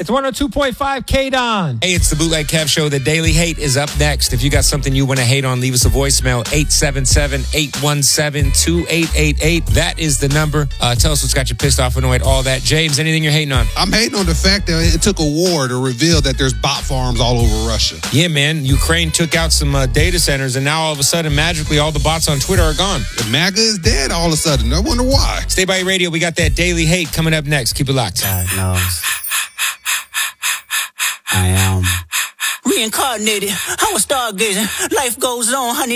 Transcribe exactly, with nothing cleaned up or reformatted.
It's one oh two point five K-Don. Hey, it's the Bootleg Kev Show. The Daily Hate is up next. If you got something you want to hate on, leave us a voicemail, eight seven seven, eight one seven, two eight eight eight. That is the number. Uh, tell us what's got you pissed off, annoyed, all that. James, anything you're hating on? I'm hating on the fact that it took a war to reveal that there's bot farms all over Russia. Yeah, man. Ukraine took out some uh, data centers, and now all of a sudden, magically, all the bots on Twitter are gone. The MAGA is dead all of a sudden. I wonder why. Stay by your radio. We got that Daily Hate coming up next. Keep it locked. God knows. I am reincarnated. I was stargazing. Life goes on, honey.